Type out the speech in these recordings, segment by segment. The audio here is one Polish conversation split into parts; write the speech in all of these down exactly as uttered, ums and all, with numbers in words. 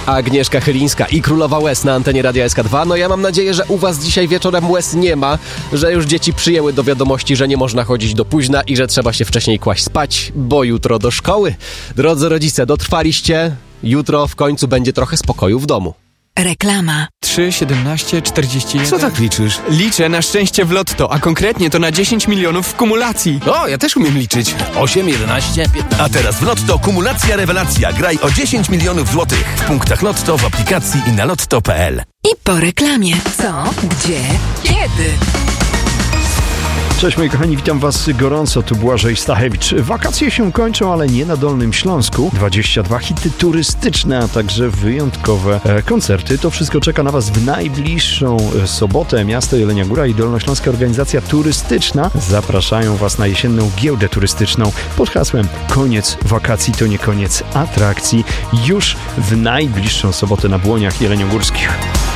Agnieszka Chylińska i Królowa Łez na antenie Radia S K dwa. No ja mam nadzieję, że u was dzisiaj wieczorem łez nie ma, że już dzieci przyjęły do wiadomości, że nie można chodzić do późna i że trzeba się wcześniej kłaść spać, bo jutro do szkoły. Drodzy rodzice, dotrwaliście. Jutro w końcu będzie trochę spokoju w domu. Reklama. trzy, siedemnaście, czterdzieści jeden. Co tak liczysz? Liczę na szczęście w lotto, a konkretnie to na dziesięć milionów w kumulacji. O, ja też umiem liczyć. osiem, jedenaście, piętnaście. A teraz w Lotto kumulacja rewelacja. Graj o dziesięć milionów złotych w punktach Lotto, w aplikacji i na lotto kropka p l. I po reklamie. Co? Gdzie? Kiedy? Cześć moi kochani, witam was gorąco, tu Błażej Stachewicz. Wakacje się kończą, ale nie na Dolnym Śląsku. dwadzieścia dwa hity turystyczne, a także wyjątkowe e, koncerty. To wszystko czeka na was w najbliższą e, sobotę. Miasto Jelenia Góra i Dolnośląska Organizacja Turystyczna zapraszają was na jesienną giełdę turystyczną pod hasłem Koniec wakacji to nie koniec atrakcji. Już w najbliższą sobotę na Błoniach Jeleniogórskich.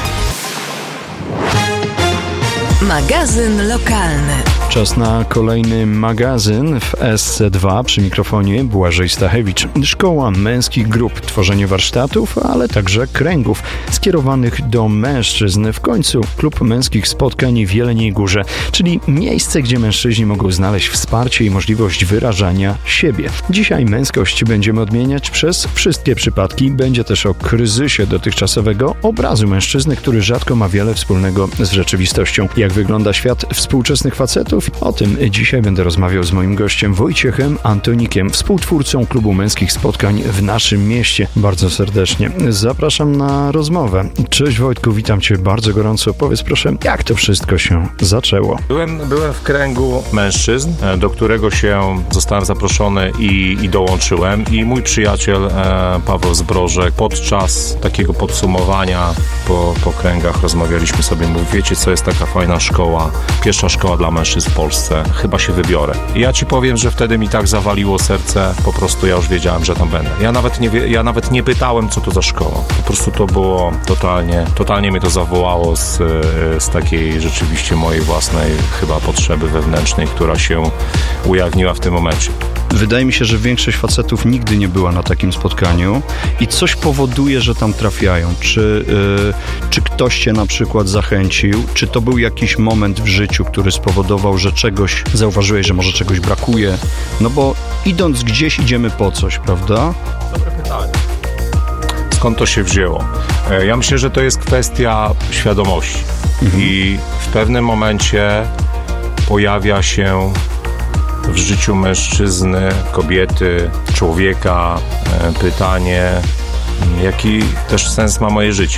Magazyn lokalny. Czas na kolejny magazyn w S C dwa. Przy mikrofonie Błażej Stachewicz. Szkoła męskich grup, tworzenie warsztatów, ale także kręgów skierowanych do mężczyzn. W końcu klub męskich spotkań w Jeleniej Górze, czyli miejsce, gdzie mężczyźni mogą znaleźć wsparcie i możliwość wyrażania siebie. Dzisiaj męskość będziemy odmieniać przez wszystkie przypadki. Będzie też o kryzysie dotychczasowego obrazu mężczyzny, który rzadko ma wiele wspólnego z rzeczywistością. Jak wygląda świat współczesnych facetów? O tym dzisiaj będę rozmawiał z moim gościem Wojciechem Antonikiem, współtwórcą klubu męskich spotkań w naszym mieście. Bardzo serdecznie zapraszam na rozmowę. Cześć Wojtku, witam cię bardzo gorąco. Powiedz proszę, jak to wszystko się zaczęło? Byłem, byłem w kręgu mężczyzn, do którego się zostałem zaproszony i, i dołączyłem. I mój przyjaciel e, Paweł Zbrożek podczas takiego podsumowania po, po kręgach rozmawialiśmy sobie. Mówi, wiecie co, jest taka fajna szkoła, pierwsza szkoła dla mężczyzn w Polsce, chyba się wybiorę. I ja ci powiem, że wtedy mi tak zawaliło serce, po prostu ja już wiedziałem, że tam będę. Ja nawet nie, ja nawet nie pytałem, co to za szkoła. Po prostu to było totalnie, totalnie mnie to zawołało z, z takiej rzeczywiście mojej własnej chyba potrzeby wewnętrznej, która się ujawniła w tym momencie. Wydaje mi się, że większość facetów nigdy nie była na takim spotkaniu i coś powoduje, że tam trafiają. Czy, yy, czy ktoś cię na przykład zachęcił? Czy to był jakiś moment w życiu, który spowodował, że czegoś zauważyłeś, że może czegoś brakuje? No bo idąc gdzieś, idziemy po coś, prawda? Dobre pytanie. Skąd to się wzięło? Ja myślę, że to jest kwestia świadomości. Mhm. I w pewnym momencie pojawia się w życiu mężczyzny, kobiety, człowieka pytanie, jaki też sens ma moje życie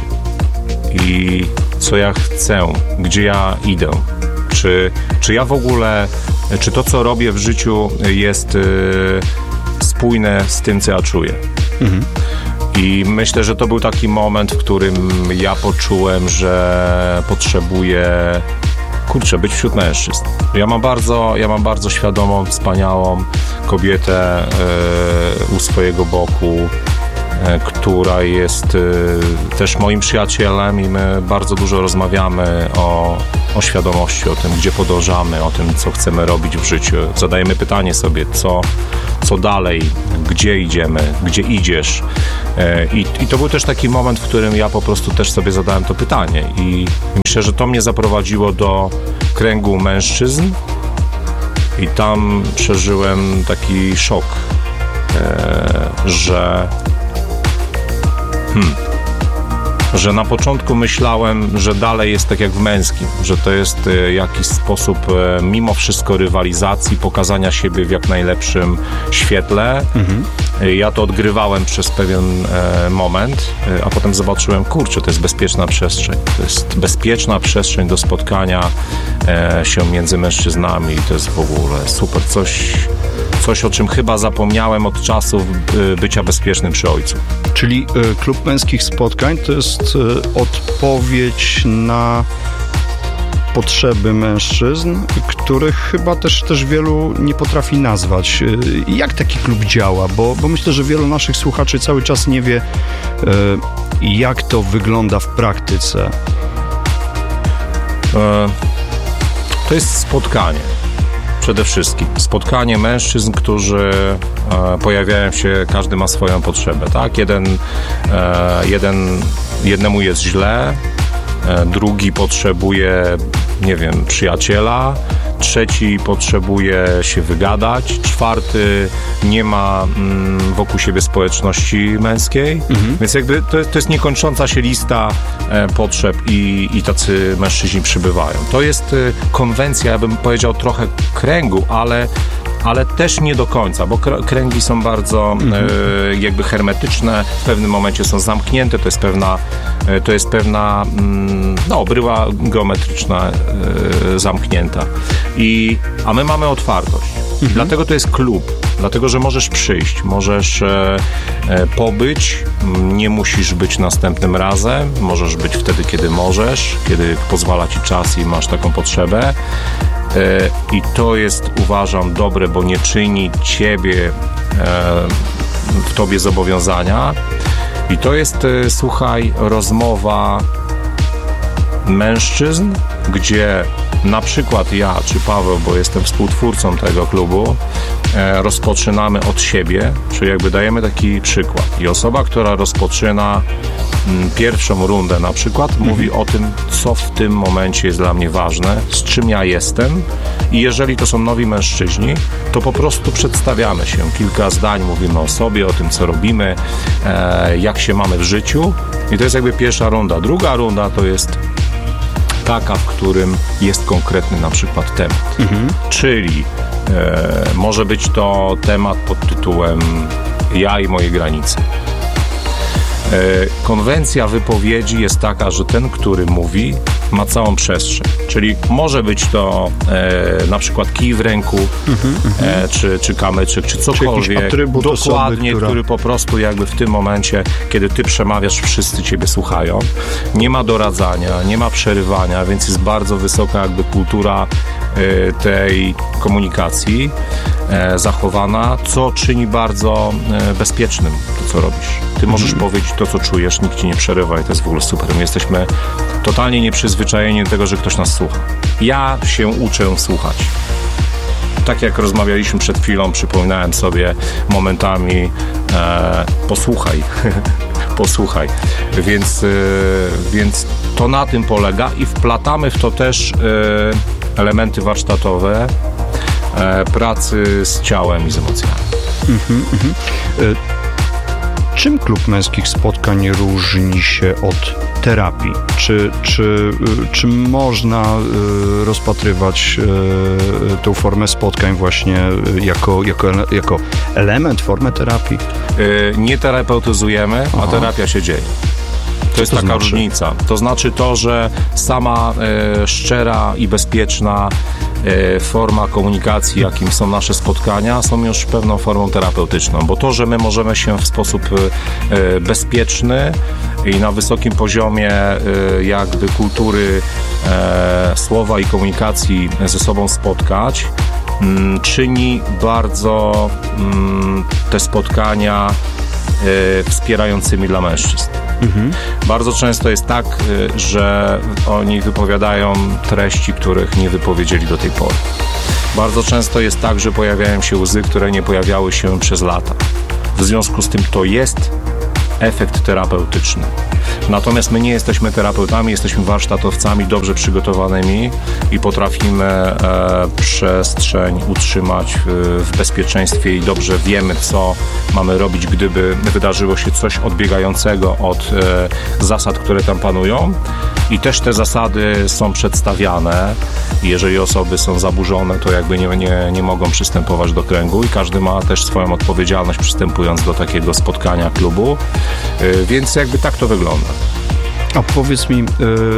i co ja chcę, gdzie ja idę, czy, czy ja w ogóle, czy to co robię w życiu jest y, spójne z tym, co ja czuję. Mhm. I myślę, że to był taki moment, w którym ja poczułem, że potrzebuję kurczę, być wśród mężczyzn. Ja mam bardzo, ja mam bardzo świadomą, wspaniałą kobietę yy, u swojego boku, yy, która jest yy, też moim przyjacielem i my bardzo dużo rozmawiamy o, o świadomości, o tym, gdzie podążamy, o tym, co chcemy robić w życiu. Zadajemy pytanie sobie, co, co dalej, gdzie idziemy, gdzie idziesz. I, I to był też taki moment, w którym ja po prostu też sobie zadałem to pytanie i myślę, że to mnie zaprowadziło do kręgu mężczyzn i tam przeżyłem taki szok, e, że hmm, że na początku myślałem, że dalej jest tak jak w męskim, że to jest e, jakiś sposób e, mimo wszystko rywalizacji, pokazania siebie w jak najlepszym świetle. Mhm. E, ja to odgrywałem przez pewien e, moment, e, a potem zobaczyłem, kurczę, to jest bezpieczna przestrzeń. To jest bezpieczna przestrzeń do spotkania e, się między mężczyznami. To jest w ogóle super. Coś, coś o czym chyba zapomniałem od czasów e, bycia bezpiecznym przy ojcu. Czyli y, klub męskich spotkań to jest y, odpowiedź na potrzeby mężczyzn, których chyba też, też wielu nie potrafi nazwać. Y, jak taki klub działa? Bo, bo myślę, że wielu naszych słuchaczy cały czas nie wie, y, jak to wygląda w praktyce. E, to jest spotkanie. przede wszystkim. Spotkanie mężczyzn, którzy e, pojawiają się, każdy ma swoją potrzebę, tak? Jeden, e, jeden, jednemu jest źle, e, drugi potrzebuje, nie wiem, przyjaciela, trzeci potrzebuje się wygadać, czwarty nie ma mm, wokół siebie społeczności męskiej, mhm. więc jakby to, to jest niekończąca się lista e, potrzeb i, i tacy mężczyźni przybywają. To jest e, konwencja, ja bym powiedział, trochę kręgu, ale ale też nie do końca, bo kręgi są bardzo mhm. e, jakby hermetyczne, w pewnym momencie są zamknięte, to jest pewna, e, to jest pewna mm, no, bryła geometryczna e, zamknięta. I, a my mamy otwartość. Mhm. Dlatego to jest klub. Dlatego, że możesz przyjść, możesz e, e, pobyć, nie musisz być następnym razem, możesz być wtedy, kiedy możesz, kiedy pozwala ci czas i masz taką potrzebę. I to jest, uważam, dobre, bo nie czyni ciebie, w tobie zobowiązania. I to jest, słuchaj, rozmowa mężczyzn, gdzie na przykład ja czy Paweł, bo jestem współtwórcą tego klubu, rozpoczynamy od siebie, czyli jakby dajemy taki przykład. I osoba, która rozpoczyna pierwszą rundę na przykład, mhm. mówi o tym, co w tym momencie jest dla mnie ważne, z czym ja jestem, i jeżeli to są nowi mężczyźni, to po prostu przedstawiamy się. Kilka zdań mówimy o sobie, o tym, co robimy, e, jak się mamy w życiu, i to jest jakby pierwsza runda. Druga runda to jest taka, w którym jest konkretny na przykład temat. Mhm. Czyli e, może być to temat pod tytułem ja i moje granice. E, konwencja wypowiedzi jest taka, że ten, który mówi, ma całą przestrzeń. Czyli może być to e, na przykład kij w ręku, mhm, e, czy, czy kamyczek, czy cokolwiek. Czy dokładnie, osoby, która... który po prostu jakby w tym momencie, kiedy ty przemawiasz, wszyscy ciebie słuchają. Nie ma doradzania, nie ma przerywania, więc jest bardzo wysoka jakby kultura e, tej komunikacji e, zachowana, co czyni bardzo e, bezpiecznym to, co robisz. Ty możesz mhm. powiedzieć to, co czujesz, nikt ci nie przerywa i to jest w ogóle super. My jesteśmy totalnie nieprzyzwyczajeni do tego, że ktoś nas słucha. Ja się uczę słuchać. Tak jak rozmawialiśmy przed chwilą, przypominałem sobie momentami e, posłuchaj, posłuchaj. Więc, e, więc to na tym polega i wplatamy w to też e, elementy warsztatowe e, pracy z ciałem i z emocjami. Mhm, mhm. E, czym klub męskich spotkań różni się od terapii? Czy, czy, czy można rozpatrywać tę formę spotkań właśnie jako, jako, jako element, formę terapii? Nie terapeutyzujemy, Aha. a terapia się dzieje. To jest to taka znaczy? różnica. To znaczy to, że sama e, szczera i bezpieczna e, forma komunikacji, jakim są nasze spotkania, są już pewną formą terapeutyczną, bo to, że my możemy się w sposób e, bezpieczny i na wysokim poziomie e, jakby kultury e, słowa i komunikacji ze sobą spotkać, m, czyni bardzo m, te spotkania e, wspierającymi dla mężczyzn. Mhm. Bardzo często jest tak, że oni wypowiadają treści, których nie wypowiedzieli do tej pory. Bardzo często jest tak, że pojawiają się łzy, które nie pojawiały się przez lata. W związku z tym to jest efekt terapeutyczny. Natomiast my nie jesteśmy terapeutami, jesteśmy warsztatowcami dobrze przygotowanymi i potrafimy e, przestrzeń utrzymać w, w bezpieczeństwie i dobrze wiemy, co mamy robić, gdyby wydarzyło się coś odbiegającego od e, zasad, które tam panują. I też te zasady są przedstawiane. Jeżeli osoby są zaburzone, to jakby nie, nie, nie mogą przystępować do kręgu i każdy ma też swoją odpowiedzialność przystępując do takiego spotkania klubu. E, więc jakby tak to wygląda. A powiedz mi, yy, yy,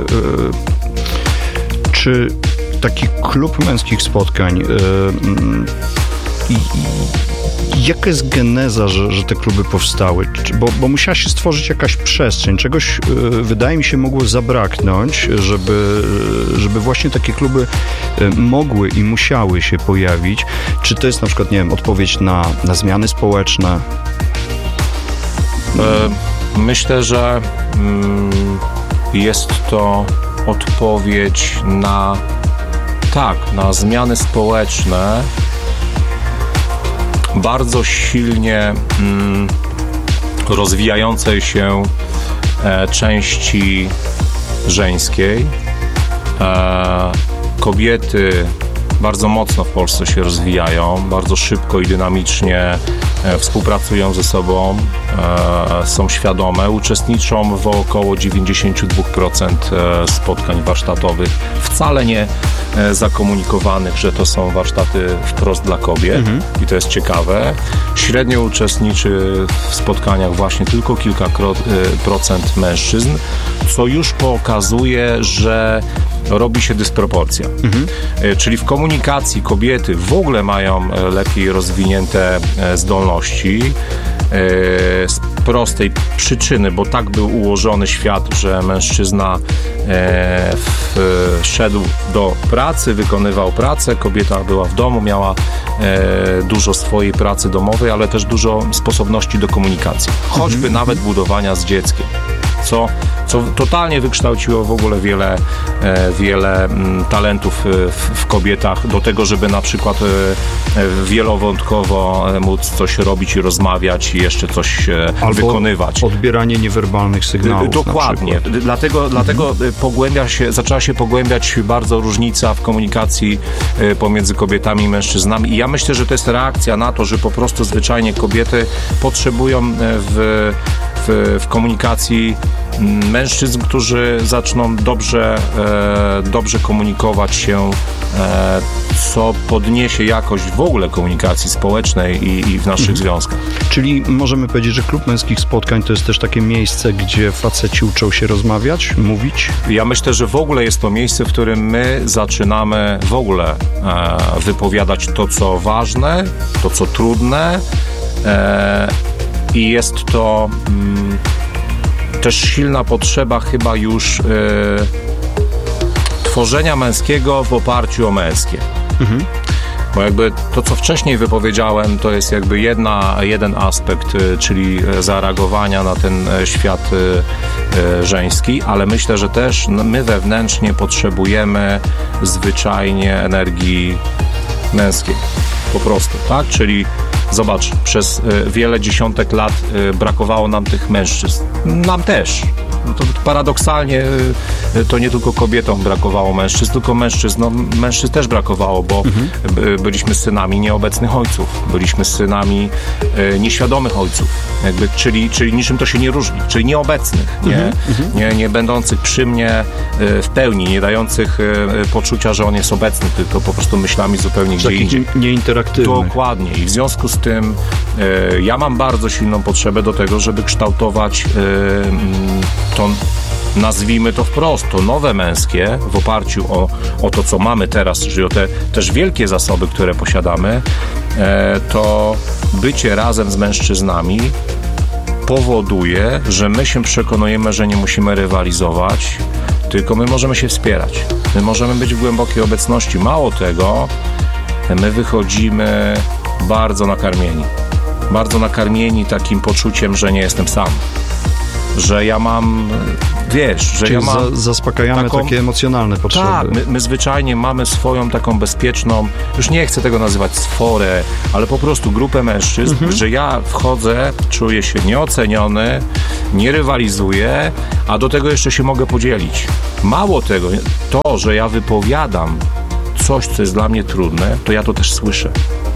czy taki klub męskich spotkań, yy, yy, jaka jest geneza, że, że te kluby powstały? Bo, bo musiała się stworzyć jakaś przestrzeń. Czegoś, yy, wydaje mi się, mogło zabraknąć, żeby, żeby właśnie takie kluby yy, mogły i musiały się pojawić. Czy to jest na przykład, nie wiem, odpowiedź na, na zmiany społeczne? Yy. Myślę, że mm, jest to odpowiedź na tak, na zmiany społeczne bardzo silnie mm, rozwijającej się e, części żeńskiej. E, kobiety bardzo mocno w Polsce się rozwijają, bardzo szybko i dynamicznie e, współpracują ze sobą, e, są świadome, uczestniczą w około dziewięćdziesiąt dwa procent e, spotkań warsztatowych, wcale nie e, zakomunikowanych, że to są warsztaty wprost dla kobiet mhm. i to jest ciekawe. Średnio uczestniczy w spotkaniach właśnie tylko kilka kro, e, procent mężczyzn, co już pokazuje, że robi się dysproporcja. Mhm. Czyli w komunikacji kobiety w ogóle mają lepiej rozwinięte zdolności z prostej przyczyny, bo tak był ułożony świat, że mężczyzna szedł do pracy, wykonywał pracę, kobieta była w domu, miała dużo swojej pracy domowej, ale też dużo sposobności do komunikacji. Choćby mhm. nawet budowania z dzieckiem. Co, co totalnie wykształciło w ogóle wiele, e, wiele m, talentów w, w kobietach do tego, żeby na przykład e, wielowątkowo móc coś robić i rozmawiać i jeszcze coś e, Albo wykonywać. Odbieranie niewerbalnych sygnałów. Dokładnie. Dlatego, mhm. dlatego pogłębia się, zaczęła się pogłębiać bardzo różnica w komunikacji e, pomiędzy kobietami i mężczyznami. I ja myślę, że to jest reakcja na to, że po prostu zwyczajnie kobiety potrzebują w W, w komunikacji mężczyzn, którzy zaczną dobrze, e, dobrze komunikować się, e, co podniesie jakość w ogóle komunikacji społecznej i, i w naszych mhm. związkach. Czyli możemy powiedzieć, że Klub Męskich Spotkań to jest też takie miejsce, gdzie faceci uczą się rozmawiać, mówić? Ja myślę, że w ogóle jest to miejsce, w którym my zaczynamy w ogóle e, wypowiadać to, co ważne, to, co trudne, e, i jest to mm, też silna potrzeba chyba już y, tworzenia męskiego w oparciu o męskie. Mhm. Bo jakby to, co wcześniej wypowiedziałem, to jest jakby jedna, jeden aspekt, y, czyli zareagowania na ten świat y, y, żeński, ale myślę, że też my wewnętrznie potrzebujemy zwyczajnie energii męskiej. Po prostu, tak? Czyli zobacz, przez y, wiele dziesiątek lat y, brakowało nam tych mężczyzn. Nam też. No to paradoksalnie y, to nie tylko kobietom brakowało mężczyzn, tylko mężczyzn. No, mężczyzn też brakowało, bo mhm. y, byliśmy synami nieobecnych ojców. Byliśmy synami y, nieświadomych ojców. Jakby, czyli, czyli niczym to się nie różni. Czyli nieobecnych, nie, mhm. nie, nie będących przy mnie y, w pełni, nie dających y, poczucia, że on jest obecny, tylko po prostu myślami zupełnie gdzie indziej. Nieinteraktywnych. Dokładnie. I w związku z tym y, ja mam bardzo silną potrzebę do tego, żeby kształtować y, to, nazwijmy to wprost, to nowe męskie w oparciu o, o to, co mamy teraz, czyli o te też wielkie zasoby, które posiadamy, e, to bycie razem z mężczyznami powoduje, że my się przekonujemy, że nie musimy rywalizować, tylko my możemy się wspierać. My możemy być w głębokiej obecności. Mało tego, my wychodzimy bardzo nakarmieni. Bardzo nakarmieni takim poczuciem, że nie jestem sam. Że ja mam, wiesz, że Czyli ja mam... Za, zaspokajamy taką, takie emocjonalne potrzeby. Tak, my, my zwyczajnie mamy swoją taką bezpieczną, już nie chcę tego nazywać sforę, ale po prostu grupę mężczyzn, mhm. że ja wchodzę, czuję się nieoceniony, nie rywalizuję, a do tego jeszcze się mogę podzielić. Mało tego, to, że ja wypowiadam coś, co jest dla mnie trudne, to ja to też słyszę.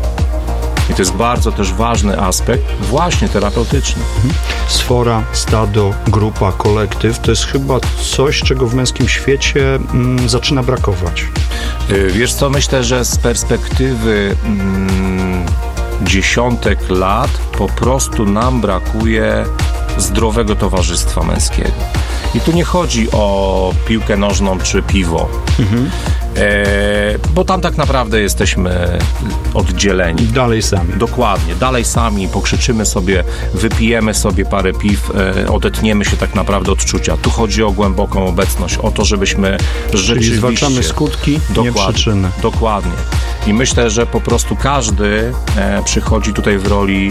I to jest bardzo też ważny aspekt, właśnie terapeutyczny. Sfora, stado, grupa, kolektyw to jest chyba coś, czego w męskim świecie mm, zaczyna brakować. Wiesz co, myślę, że z perspektywy mm, dziesiątek lat po prostu nam brakuje zdrowego towarzystwa męskiego. I tu nie chodzi o piłkę nożną czy piwo. Mhm. E, bo tam tak naprawdę jesteśmy oddzieleni. Dalej sami. Dokładnie, dalej sami, pokrzyczymy sobie, wypijemy sobie parę piw, e, odetniemy się tak naprawdę od czucia. Tu chodzi o głęboką obecność, o to, żebyśmy rzeczywiście... Czyli zwalczamy skutki, nie przyczyny. Dokładnie. I myślę, że po prostu każdy e, przychodzi tutaj w roli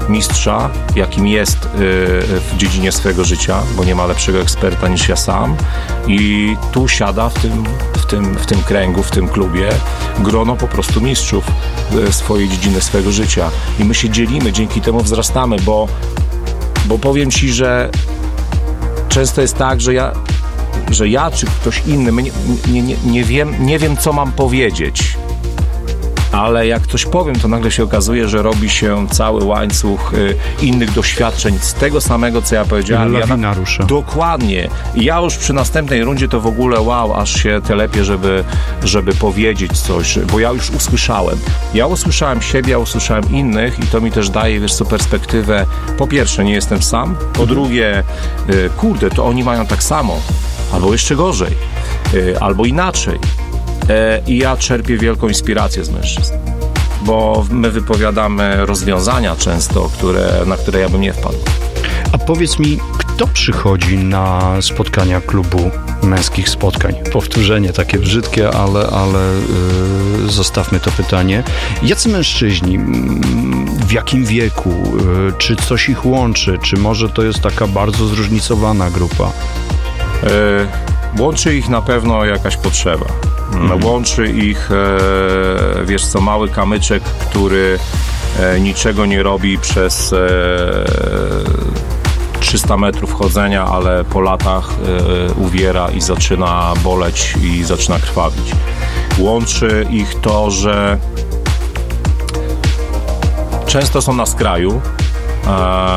mistrza, jakim jest y, w dziedzinie swojego życia, bo nie ma lepszego eksperta niż ja sam, i tu siada w tym, w tym, w tym kręgu, w tym klubie grono po prostu mistrzów y, swojej dziedziny, swojego życia, i my się dzielimy, dzięki temu wzrastamy, bo, bo powiem ci, że często jest tak, że ja, że ja czy ktoś inny, my nie, nie, nie, nie, wiem, nie wiem, co mam powiedzieć, ale jak coś powiem, to nagle się okazuje, że robi się cały łańcuch y, innych doświadczeń z tego samego, co ja powiedziałem. Lawina ja, rusza. Dokładnie. I ja już przy następnej rundzie to w ogóle wow, aż się telepie, żeby, żeby powiedzieć coś, bo ja już usłyszałem. Ja usłyszałem siebie, ja usłyszałem innych, i to mi też daje, wiesz co, perspektywę. Po pierwsze, nie jestem sam. Po mhm. drugie, y, kurde, to oni mają tak samo. Albo jeszcze gorzej. Y, albo inaczej. I ja czerpię wielką inspirację z mężczyzn, bo my wypowiadamy rozwiązania często, które, na które ja bym nie wpadł. A powiedz mi, kto przychodzi na spotkania klubu męskich spotkań? Powtórzenie takie brzydkie, ale, ale yy, zostawmy to pytanie. Jacy mężczyźni? W jakim wieku? Yy, czy coś ich łączy? Czy może to jest taka bardzo zróżnicowana grupa? Yy, łączy ich na pewno jakaś potrzeba. Mhm. Łączy ich, e, wiesz co, mały kamyczek, który e, niczego nie robi przez e, trzysta metrów chodzenia, ale po latach e, uwiera i zaczyna boleć i zaczyna krwawić. Łączy ich to, że często są na skraju, e,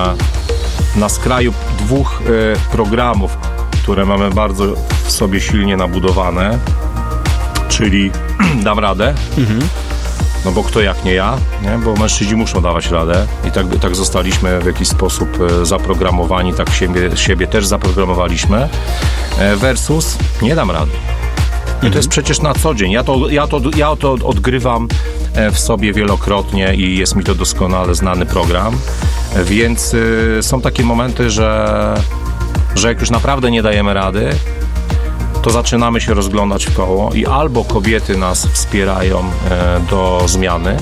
na skraju dwóch e, programów, które mamy bardzo w sobie silnie nabudowane, czyli dam radę, mhm. no bo kto jak nie ja, nie? Bo mężczyźni muszą dawać radę, i tak, tak zostaliśmy w jakiś sposób zaprogramowani, tak siebie, siebie też zaprogramowaliśmy, versus nie dam rady. Mhm. To jest przecież na co dzień, ja to, ja, to, ja to odgrywam w sobie wielokrotnie i jest mi to doskonale znany program, więc y, są takie momenty, że, że jak już naprawdę nie dajemy rady, to zaczynamy się rozglądać w koło i albo kobiety nas wspierają e, do zmiany,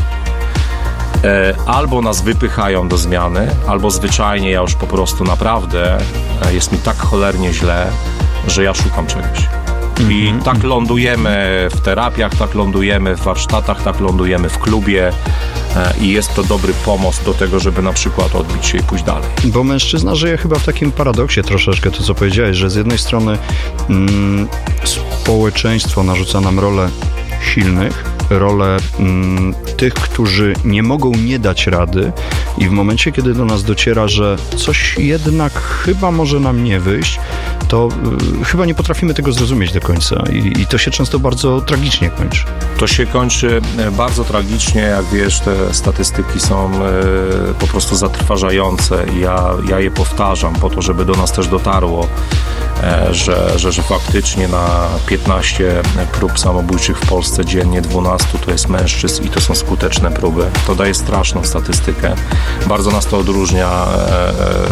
e, albo nas wypychają do zmiany, albo zwyczajnie ja już po prostu naprawdę e, jest mi tak cholernie źle, że ja szukam czegoś. I mm-hmm. tak lądujemy w terapiach, tak lądujemy w warsztatach, tak lądujemy w klubie, e, i jest to dobry pomost do tego, żeby na przykład odbić się i pójść dalej. Bo mężczyzna żyje chyba w takim paradoksie troszeczkę, to co powiedziałeś, że z jednej strony mm, społeczeństwo narzuca nam rolę silnych, rolę mm, tych, którzy nie mogą nie dać rady, i w momencie, kiedy do nas dociera, że coś jednak chyba może nam nie wyjść, to y, chyba nie potrafimy tego zrozumieć do końca, I, i to się często bardzo tragicznie kończy. To się kończy bardzo tragicznie, jak wiesz, te statystyki są y, po prostu zatrważające i ja, ja je powtarzam po to, żeby do nas też dotarło, e, że, że, że faktycznie na piętnaście prób samobójczych w Polsce dziennie dwanaście to jest mężczyzn i to są skuteczne próby. To daje straszną statystykę. Bardzo nas to odróżnia e,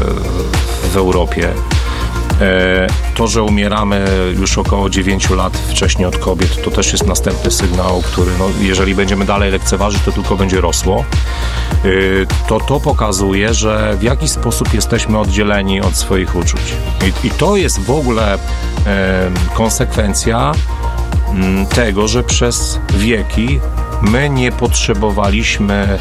w Europie. To, że umieramy już około dziewięć lat wcześniej od kobiet, to też jest następny sygnał, który, no, jeżeli będziemy dalej lekceważyć, to tylko będzie rosło. To to pokazuje, że w jakiś sposób jesteśmy oddzieleni od swoich uczuć. I, i to jest w ogóle e, konsekwencja m, tego, że przez wieki my nie potrzebowaliśmy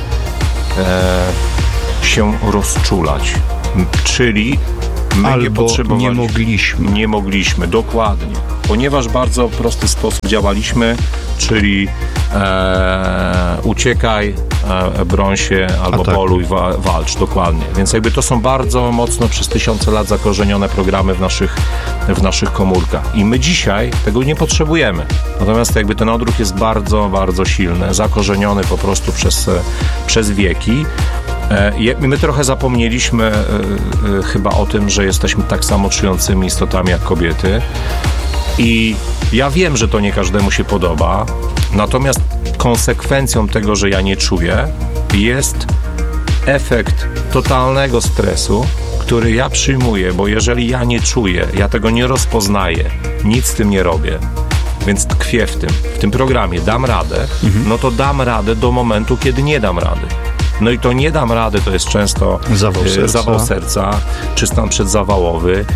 e, się rozczulać. Czyli my Albo nie potrzebowaliśmy. Nie mogliśmy. Nie mogliśmy, dokładnie. Ponieważ w bardzo prosty sposób działaliśmy, czyli e, uciekaj, e, broń się, albo Atakuj. poluj, wa, walcz, dokładnie. Więc jakby to są bardzo mocno przez tysiące lat zakorzenione programy w naszych, w naszych komórkach. I my dzisiaj tego nie potrzebujemy. Natomiast jakby ten odruch jest bardzo, bardzo silny, zakorzeniony po prostu przez, przez wieki. I my trochę zapomnieliśmy y, y, chyba o tym, że jesteśmy tak samo czującymi istotami jak kobiety. I ja wiem, że to nie każdemu się podoba, natomiast konsekwencją tego, że ja nie czuję, jest efekt totalnego stresu, który ja przyjmuję, bo jeżeli ja nie czuję, ja tego nie rozpoznaję, nic z tym nie robię, więc tkwię w tym, w tym programie, dam radę, mhm. no to dam radę do momentu, kiedy nie dam rady. No i to nie dam rady, to jest często Zawał serca. zawał serca czy stan przedzawałowy,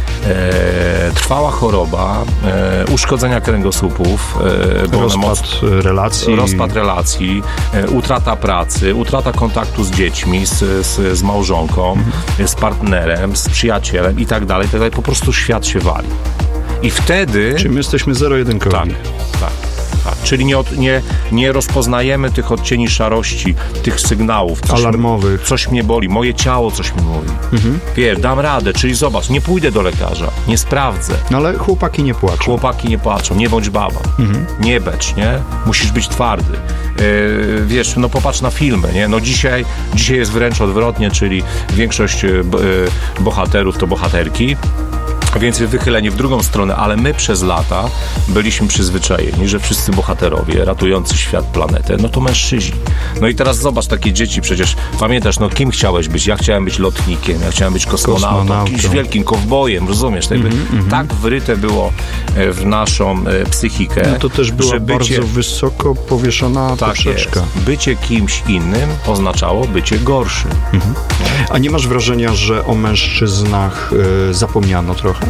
e, trwała choroba, e, uszkodzenia kręgosłupów, e, bo one Rozpad moc- relacji. rozpad relacji, e, utrata pracy, utrata kontaktu z dziećmi, z, z, z małżonką, mhm. z partnerem, z przyjacielem i tak dalej, tak dalej. Po prostu świat się wali. I wtedy... Czyli my jesteśmy zero-jedynkowi. Tak, tak. Tak, czyli nie, od, nie, nie rozpoznajemy tych odcieni szarości, tych sygnałów. Coś alarmowych. M, coś mnie boli, moje ciało coś mi mówi. Mhm. Wiesz, dam radę, czyli zobacz, nie pójdę do lekarza, nie sprawdzę. No ale chłopaki nie płaczą. Chłopaki nie płaczą, nie bądź baba. Mhm. Nie becz, nie? Musisz być twardy. Yy, wiesz, no popatrz na filmy, nie? No dzisiaj, dzisiaj jest wręcz odwrotnie, czyli większość yy, bohaterów to bohaterki. Więcej wychylenie w drugą stronę, ale my przez lata byliśmy przyzwyczajeni, że wszyscy bohaterowie ratujący świat, planetę, no to mężczyźni. No i teraz zobacz takie dzieci, przecież pamiętasz, no kim chciałeś być? Ja chciałem być lotnikiem, ja chciałem być kosmonautą, Kosmonautą. jakimś wielkim kowbojem, rozumiesz? Tak, mm-hmm, mm-hmm. tak wryte było w naszą psychikę. No to też była że bycie, bardzo wysoko powieszona tak poprzeczka. Jest. Bycie kimś innym oznaczało bycie gorszym. Mhm. A nie masz wrażenia, że o mężczyznach y, zapomniano trochę?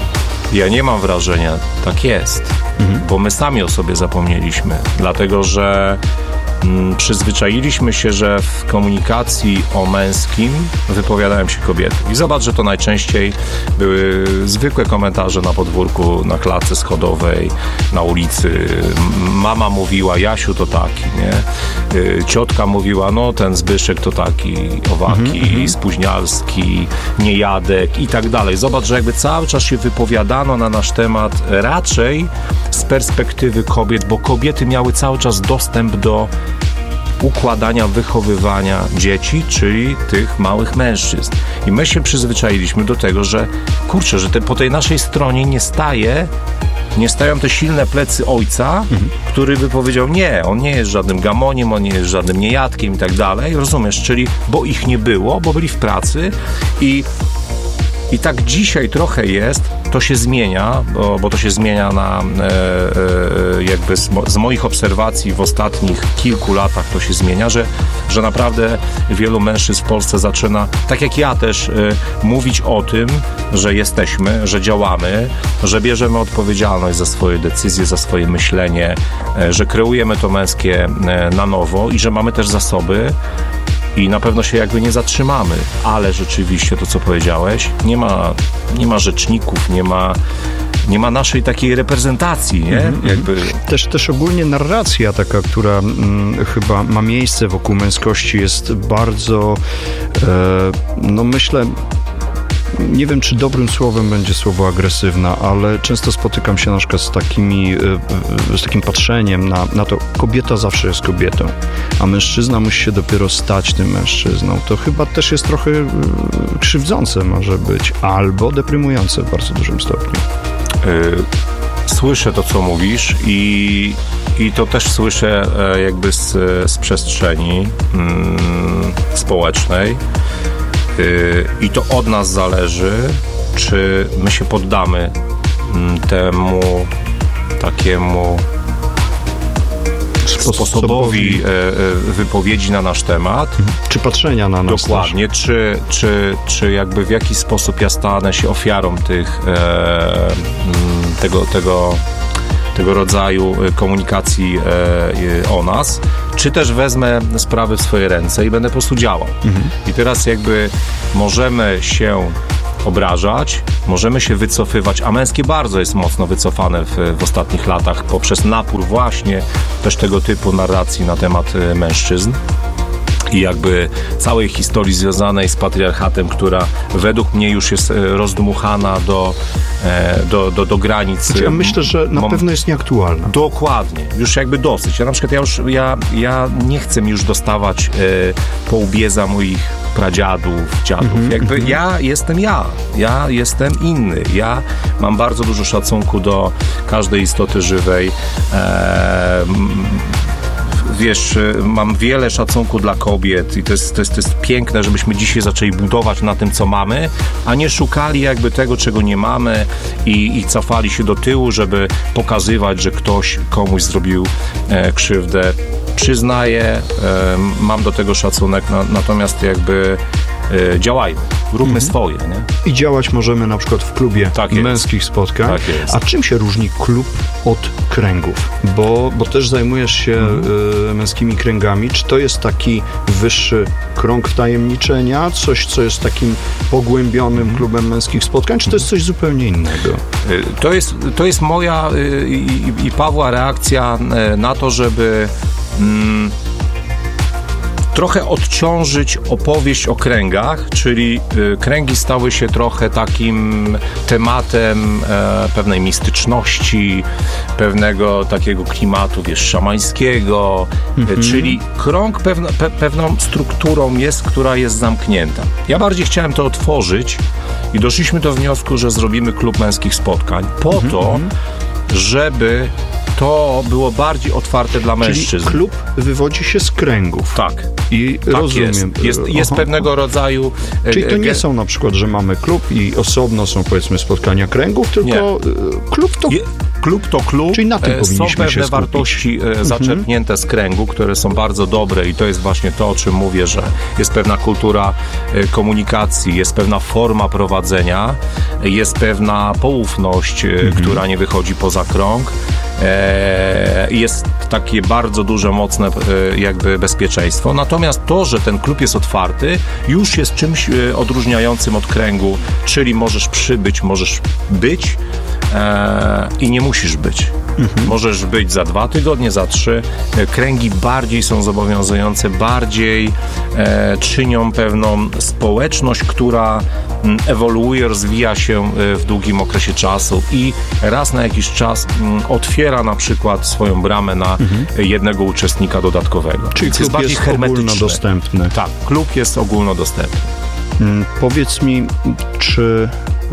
Ja nie mam wrażenia, tak jest, mhm. bo my sami o sobie zapomnieliśmy, dlatego że mm, przyzwyczailiśmy się, że w komunikacji o męskim wypowiadają się kobiety. I zobacz, że to najczęściej były zwykłe komentarze na podwórku, na klatce schodowej, na ulicy. Mama mówiła, Jasiu to taki, nie? Ciotka mówiła, no ten Zbyszek to taki, owaki, mhm, spóźnialski, niejadek i tak dalej. Zobacz, że jakby cały czas się wypowiadano na nasz temat raczej z perspektywy kobiet, bo kobiety miały cały czas dostęp do układania, wychowywania dzieci, czyli tych małych mężczyzn. I my się przyzwyczailiśmy do tego, że kurczę, że te, po tej naszej stronie nie staje nie stają te silne plecy ojca, mhm. który by powiedział, nie, on nie jest żadnym gamoniem, on nie jest żadnym niejadkiem i tak dalej, rozumiesz, czyli, bo ich nie było, bo byli w pracy i I tak dzisiaj trochę jest, to się zmienia, bo, bo to się zmienia na e, e, jakby z, mo, z moich obserwacji w ostatnich kilku latach to się zmienia, że, że naprawdę wielu mężczyzn w Polsce zaczyna, tak jak ja też, e, mówić o tym, że jesteśmy, że działamy, że bierzemy odpowiedzialność za swoje decyzje, za swoje myślenie, e, że kreujemy to męskie e, na nowo i że mamy też zasoby. I na pewno się jakby nie zatrzymamy, ale rzeczywiście to, co powiedziałeś, nie ma, nie ma rzeczników, nie ma, nie ma naszej takiej reprezentacji, nie? Mm-hmm. Jakby... Też, też ogólnie narracja taka, która mm, chyba ma miejsce wokół męskości, jest bardzo, e, no myślę, nie wiem, czy dobrym słowem będzie słowo agresywna, ale często spotykam się na przykład z takimi, z takim patrzeniem na, na to, kobieta zawsze jest kobietą, a mężczyzna musi się dopiero stać tym mężczyzną. To chyba też jest trochę krzywdzące może być, albo deprymujące w bardzo dużym stopniu. Słyszę to, co mówisz i, i to też słyszę jakby z, z przestrzeni mm, społecznej. I to od nas zależy, czy my się poddamy temu takiemu sposobowi wypowiedzi na nasz temat. Czy patrzenia na nas. Dokładnie. Czy, czy, czy jakby w jaki sposób ja stanę się ofiarą tych, tego, tego tego rodzaju komunikacji e, o nas, czy też wezmę sprawy w swoje ręce i będę po prostu działał. Mhm. I teraz jakby możemy się obrażać, możemy się wycofywać, a męskie bardzo jest mocno wycofane w, w ostatnich latach poprzez napór właśnie też tego typu narracji na temat e, mężczyzn. I jakby całej historii związanej z patriarchatem, która według mnie już jest rozdmuchana do, do, do, do granic. Znaczy, ja myślę, że na pewno jest nieaktualna. Dokładnie. Już jakby dosyć. Ja na przykład ja już ja, ja nie chcę mi już dostawać e, po łbie za moich pradziadów, dziadów. Mm-hmm, jakby mm-hmm. ja jestem ja. Ja jestem inny. Ja mam bardzo dużo szacunku do każdej istoty żywej. E, wiesz, mam wiele szacunku dla kobiet i to jest, to jest, to jest piękne, żebyśmy dzisiaj zaczęli budować na tym, co mamy, a nie szukali jakby tego, czego nie mamy i, i cofali się do tyłu, żeby pokazywać, że ktoś komuś zrobił e, krzywdę. Przyznaję, e, mam do tego szacunek, na, natomiast jakby e, działajmy, róbmy mhm. swoje. Nie? I działać możemy na przykład w klubie tak męskich spotkań. Tak jest. A czym się różni klub od kręgów? Bo, bo też zajmujesz się mhm. y, męskimi kręgami. Czy to jest taki wyższy krąg wtajemniczenia? Coś, co jest takim pogłębionym mhm. klubem męskich spotkań? Czy to jest coś zupełnie innego? To jest, to jest moja y, i, i Pawła reakcja na to, żeby mm, trochę odciążyć opowieść o kręgach, czyli y, kręgi stały się trochę takim tematem e, pewnej mistyczności, pewnego takiego klimatu, wiesz, szamańskiego, mhm. e, czyli krąg pewna, pe, pewną strukturą jest, która jest zamknięta. Ja bardziej chciałem to otworzyć i doszliśmy do wniosku, że zrobimy klub męskich spotkań po mhm. to, żeby to było bardziej otwarte dla mężczyzn. Czyli klub wywodzi się z kręgów. Tak. I tak rozumiem. Jest, jest, jest pewnego rodzaju... Czyli to nie są na przykład, że mamy klub i osobno są powiedzmy spotkania kręgów, tylko nie. klub to... Je, klub to klub. Czyli na tym powinniśmy są pewne wartości mhm. zaczerpnięte z kręgu, które są bardzo dobre i to jest właśnie to, o czym mówię, że jest pewna kultura komunikacji, jest pewna forma prowadzenia, jest pewna poufność, mhm. która nie wychodzi poza krąg. Jest takie bardzo duże, mocne jakby bezpieczeństwo. Natomiast to, że ten klub jest otwarty, już jest czymś odróżniającym od kręgu, czyli możesz przybyć, możesz być e, i nie musisz być. Mhm. Możesz być za dwa tygodnie, za trzy. Kręgi bardziej są zobowiązujące, bardziej e, czynią pewną społeczność, która m, ewoluuje, rozwija się w długim okresie czasu i raz na jakiś czas m, otwiera na przykład swoją bramę na mhm. jednego uczestnika dodatkowego. Czyli klub jest bardziej jest hermetyczny. Ogólnodostępny. Tak, klub jest ogólnodostępny. Hmm, powiedz mi, czy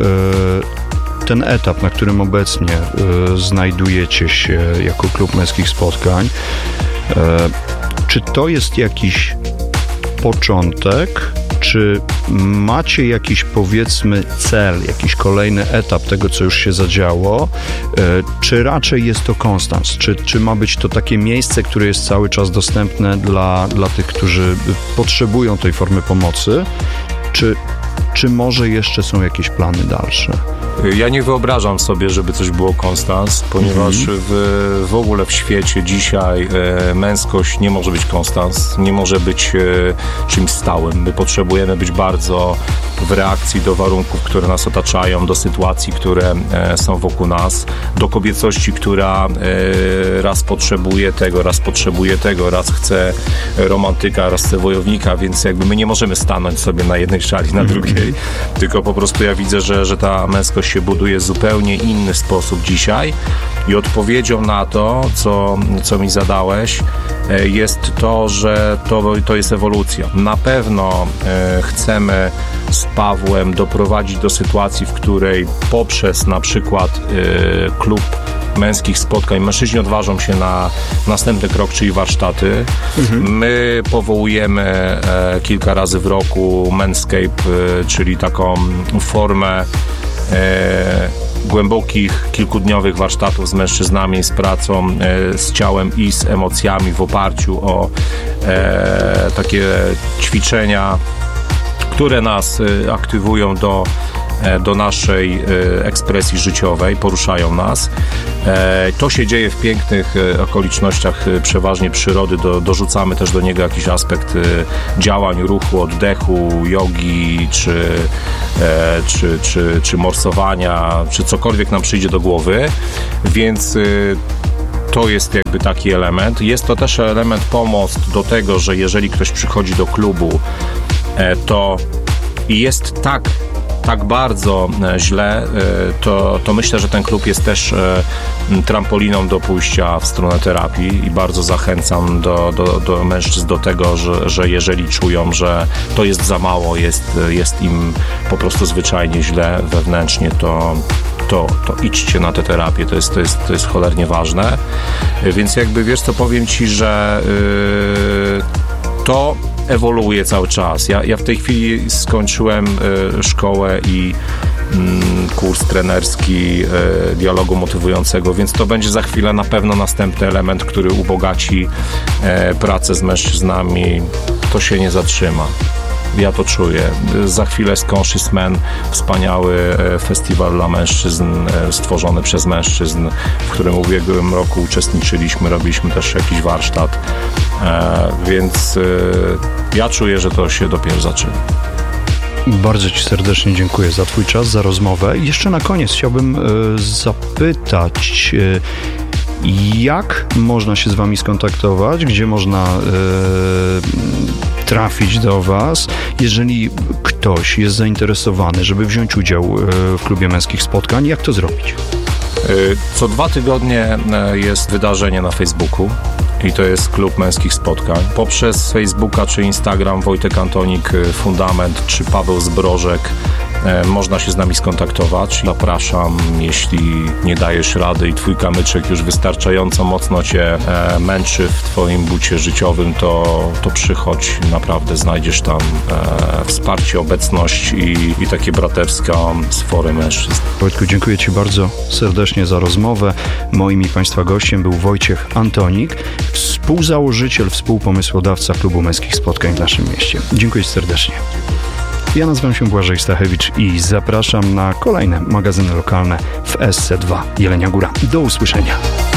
e, ten etap, na którym obecnie e, znajdujecie się jako klub męskich spotkań, e, czy to jest jakiś początek, czy macie jakiś, powiedzmy, cel, jakiś kolejny etap tego, co już się zadziało, e, czy raczej jest to konstans? Czy, czy ma być to takie miejsce, które jest cały czas dostępne dla, dla tych, którzy potrzebują tej formy pomocy? Czy, czy może jeszcze są jakieś plany dalsze? Ja nie wyobrażam sobie, żeby coś było konstans, ponieważ mm-hmm. w, w ogóle w świecie dzisiaj e, męskość nie może być konstans, nie może być e, czymś stałym. My potrzebujemy być bardzo w reakcji do warunków, które nas otaczają, do sytuacji, które e, są wokół nas, do kobiecości, która e, raz potrzebuje tego, raz potrzebuje tego, raz chce romantyka, raz chce wojownika, więc jakby my nie możemy stanąć sobie na jednej szali, na drugiej, mm-hmm. tylko po prostu ja widzę, że, że ta męskość się buduje w zupełnie inny sposób dzisiaj i odpowiedzią na to, co, co mi zadałeś, jest to, że to, to jest ewolucja. Na pewno e, chcemy z Pawłem doprowadzić do sytuacji, w której poprzez na przykład e, klub męskich spotkań mężczyźni odważą się na następny krok, czyli warsztaty. Mhm. My powołujemy e, kilka razy w roku Manscape, e, czyli taką formę E, głębokich, kilkudniowych warsztatów z mężczyznami, z pracą, e, z ciałem i z emocjami w oparciu o e, takie ćwiczenia, które nas e, aktywują do, e, do naszej e, ekspresji życiowej, poruszają nas. E, to się dzieje w pięknych e, okolicznościach e, przeważnie przyrody. Do, dorzucamy też do niego jakiś aspekt e, działań, ruchu, oddechu, jogi, czy, e, czy, czy, czy morsowania, czy cokolwiek nam przyjdzie do głowy. Więc e, to jest jakby taki element. Jest to też element pomost do tego, że jeżeli ktoś przychodzi do klubu, e, to jest tak tak bardzo źle, to, to myślę, że ten klub jest też trampoliną do pójścia w stronę terapii i bardzo zachęcam do, do, do mężczyzn do tego, że, że jeżeli czują, że to jest za mało, jest, jest im po prostu zwyczajnie źle wewnętrznie, to to, to idźcie na tę terapię, to jest, to jest, to jest cholernie ważne. Więc jakby, wiesz co, powiem Ci, że yy, to ewoluuje cały czas. Ja, ja w tej chwili skończyłem y, szkołę i y, kurs trenerski y, dialogu motywującego, więc to będzie za chwilę na pewno następny element, który ubogaci y, pracę z mężczyznami. To się nie zatrzyma. Ja to czuję. Za chwilę Conscious Men, wspaniały festiwal dla mężczyzn, stworzony przez mężczyzn, w którym w ubiegłym roku uczestniczyliśmy, robiliśmy też jakiś warsztat, więc ja czuję, że to się dopiero zaczyna. Bardzo Ci serdecznie dziękuję za Twój czas, za rozmowę. I jeszcze na koniec chciałbym zapytać, jak można się z Wami skontaktować, gdzie można trafić do Was, jeżeli ktoś jest zainteresowany, żeby wziąć udział w klubie męskich spotkań, jak to zrobić? Co dwa tygodnie jest wydarzenie na Facebooku i to jest klub męskich spotkań. Poprzez Facebooka czy Instagram Wojtek Antonik Fundament czy Paweł Zbrożek można się z nami skontaktować. Zapraszam, jeśli nie dajesz rady i twój kamyczek już wystarczająco mocno cię e, męczy w twoim bucie życiowym, to, to przychodź, naprawdę znajdziesz tam e, wsparcie, obecność i, i takie braterską sforę mężczyzn. Wojtku, dziękuję Ci bardzo serdecznie za rozmowę. Moim i Państwa gościem był Wojciech Antonik, współzałożyciel, współpomysłodawca klubu męskich spotkań w naszym mieście. Dziękuję Ci serdecznie. Ja nazywam się Błażej Stachewicz i zapraszam na kolejne magazyny lokalne w S C dwa Jelenia Góra. Do usłyszenia.